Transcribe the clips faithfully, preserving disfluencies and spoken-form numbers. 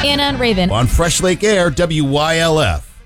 Anna and Raven. On Fresh Lake Air, W Y L F.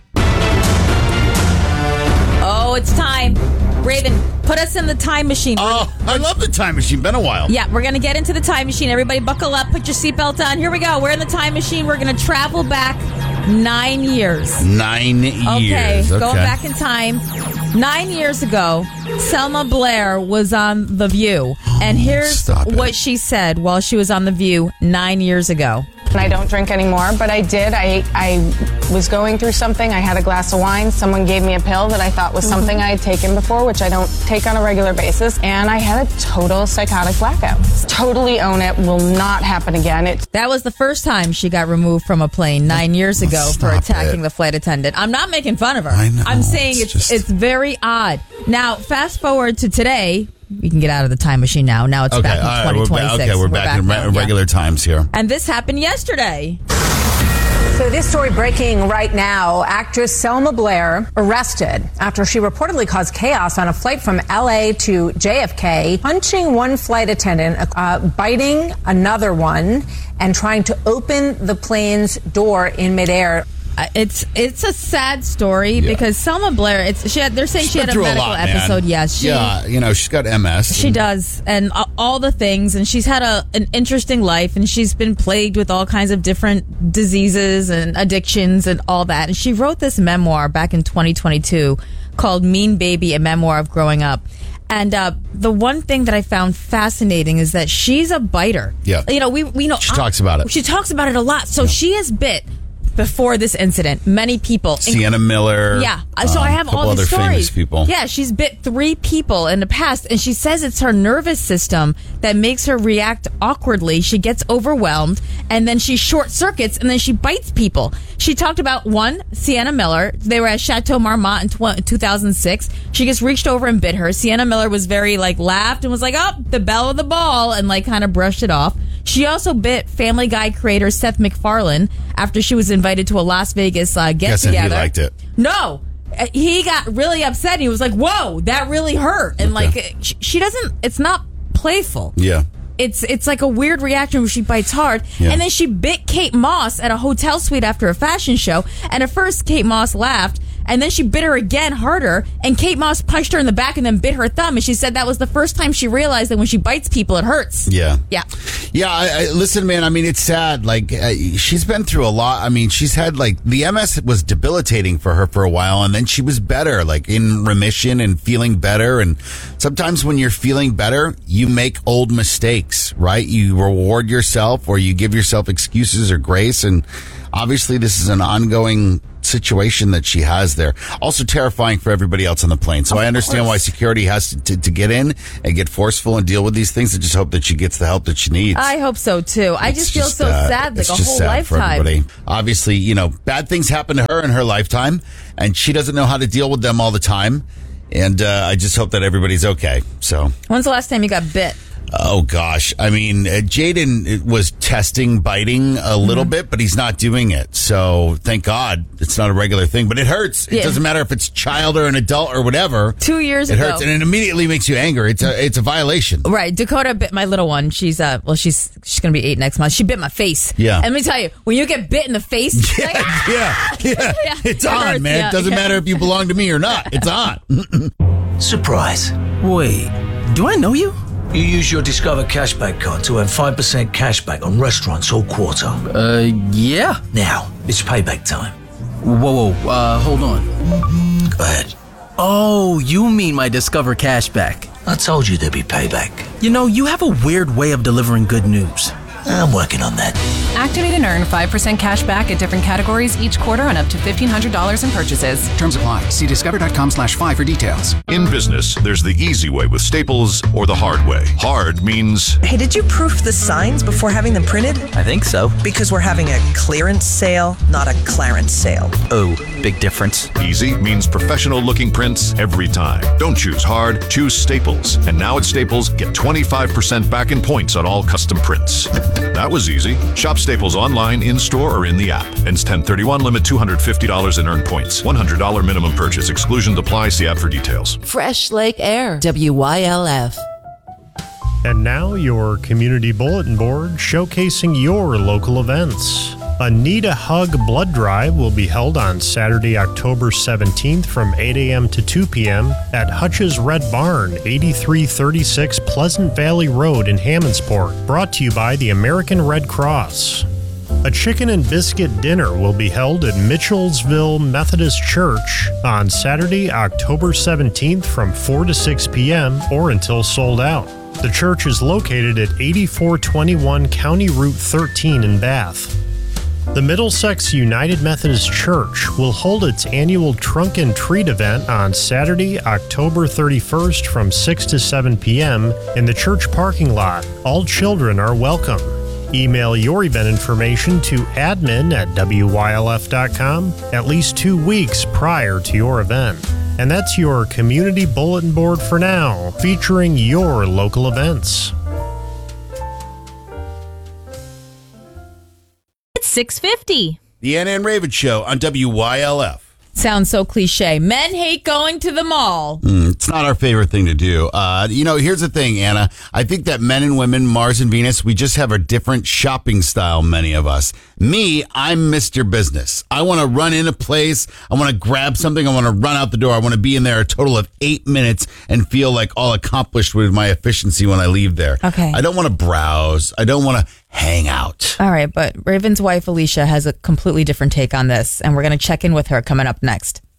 Oh, it's time. Raven, put us in the time machine. Oh, I love the time machine. Been a while. Yeah, we're going to get into the time machine. Everybody buckle up. Put your seatbelt on. Here we go. We're in the time machine. We're going to travel back nine years. Nine Okay, years. Okay, going back in time. Nine years ago, Selma Blair was on The View. And here's Stop it. what she said while she was on The View nine years ago. I don't drink anymore, but I did. I I was going through something. I had a glass of wine. Someone gave me a pill that I thought was something I had taken before, which I don't take on a regular basis. And I had a total psychotic blackout. Totally own it. Will not happen again. It. That was the first time she got removed from a plane nine years ago for Stop attacking it. the flight attendant. I'm not making fun of her. I know. I'm saying It's it's, just- it's very odd. Now, fast forward to today. We can get out of the time machine now. Now it's Okay, back in all right, twenty we're twenty-six. back, okay, we're, back, in now, re- yeah. regular times here. And this happened yesterday. So this story breaking right now. Actress Selma Blair arrested after she reportedly caused chaos on a flight from L A to J F K, punching one flight attendant, uh, biting another one, and trying to open the plane's door in midair. Uh, It's it's a sad story Yeah. because Selma Blair. It's she had. They're saying She's she been had a through medical lot, man. episode. Yes, she, yeah, you know, she's got M S. She and- does, and a- all the things, and she's had a an interesting life, and she's been plagued with all kinds of different diseases and addictions and all that. And she wrote this memoir back in twenty twenty-two called "Mean Baby: A Memoir of Growing Up." And uh, the one thing that I found fascinating is that she's a biter. Yeah. you know, we we know She talks about it. She talks about it a lot. So she has bit before this incident many people. Sienna Miller. Yeah. So um, I have a couple all other the stories. famous people. Yeah, she's bit three people in the past, and she says it's her nervous system that makes her react awkwardly. She gets overwhelmed, and then she short circuits, and then she bites people. She talked about one, Sienna Miller. They were at Chateau Marmont in tw- two thousand six. She just reached over and bit her. Sienna Miller was very, like, laughed and was like, oh, the belle of the ball, and, like, kind of brushed it off. She also bit Family Guy creator Seth MacFarlane after she was invited to a Las Vegas uh, Guessing get-together. he liked it. No. Uh, He got really upset. He was like, whoa, that really hurt. And, like, Okay. uh, sh- she doesn't, it's not playful. Yeah. It's it's like a weird reaction where she bites hard. Yeah. And then she bit Kate Moss at a hotel suite after a fashion show. And at first, Kate Moss laughed. And then she bit her again harder. And Kate Moss punched her in the back and then bit her thumb. And she said that was the first time she realized that when she bites people, it hurts. Yeah. Yeah. Yeah, I, I, listen, man, I mean, it's sad. Like, uh, she's been through a lot. I mean, she's had, like, the M S was debilitating for her for a while, and then she was better, like, in remission and feeling better. And sometimes when you're feeling better, you make old mistakes, right? You reward yourself or you give yourself excuses or grace. And obviously, this is an ongoing situation that she has there. Also terrifying for everybody else on the plane. So I understand why security has to, to, to get in and get forceful and deal with these things. I just hope that she gets the help that she needs. I hope so, too. I It's just feel so uh, sad, like it's a just whole sad for lifetime. everybody. Obviously, you know, bad things happen to her in her lifetime, and she doesn't know how to deal with them all the time. And uh, I just hope that everybody's okay. So, When's the last time you got bit? oh gosh, I mean, uh, Jaden was testing biting a little Mm-hmm. bit, but he's not doing it. So thank God it's not a regular thing. But it hurts. It Yeah. doesn't matter if it's child or an adult or whatever. Two years it ago. hurts, and it immediately makes you angry. It's a it's a violation. Right, Dakota bit my little one. She's uh, well, she's she's gonna be eight next month. She bit my face. Yeah. And let me tell you, when you get bit in the face, like, Yeah, yeah, Yeah, it's it on, hurts, man. yeah, It doesn't yeah. matter if you belong to me or not. It's on. Surprise. Wait, do I know you? You use your Discover cashback card to earn five percent cashback on restaurants all quarter. Uh, yeah. Now, it's payback time. Whoa, whoa, uh, hold on. Go ahead. Oh, you mean my Discover cashback. I told you there'd be payback. You know, you have a weird way of delivering good news. I'm working on that. Activate and earn five percent cash back at different categories each quarter on up to fifteen hundred dollars in purchases. Terms apply. See discover.com slash five for details. In business, there's the easy way with Staples or the hard way. Hard means Hey, did you proof the signs before having them printed? I think so. Because we're having a clearance sale, not a Clarence sale. Oh, big difference. easy means professional-looking prints every time. Don't choose hard, choose Staples. And now at Staples, get twenty-five percent back in points on all custom prints. That was easy. Shop Staples online, in-store, or in the app. Ends ten thirty-one, limit two hundred fifty dollars in earned points. one hundred dollars minimum purchase. Exclusions apply. See app for details. Fresh Lake Air, W Y L F. And now your community bulletin board showcasing your local events. A Need a Hug blood drive will be held on Saturday, October seventeenth from eight a.m. to two p.m. at Hutch's Red Barn, eighty-three thirty-six Pleasant Valley Road in Hammondsport. Brought to you by the American Red Cross. A chicken and biscuit dinner will be held at Mitchellsville Methodist Church on Saturday, October seventeenth from four to six p.m. or until sold out. The church is located at eighty-four twenty-one County Route thirteen in Bath. The Middlesex United Methodist Church will hold its annual Trunk and Treat event on Saturday, October thirty-first from six to seven p.m. in the church parking lot. All children are welcome. Email your event information to admin at W Y L F dot com at least two weeks prior to your event. And that's your community bulletin board for now, featuring your local events. six fifty. The Anna and Raven Show on W Y L F. Sounds so cliche. Men hate going to the mall. Mm, it's not our favorite thing to do. Uh, you know, here's the thing, Anna. I think that men and women, Mars and Venus, we just have a different shopping style, many of us. Me, I'm Mister Business. I want to run in a place. I want to grab something. I want to run out the door. I want to be in there a total of eight minutes and feel like all accomplished with my efficiency when I leave there. Okay. I don't want to browse. I don't want to hang out. All right, but Raven's wife, Alicia, has a completely different take on this, and we're going to check in with her coming up next.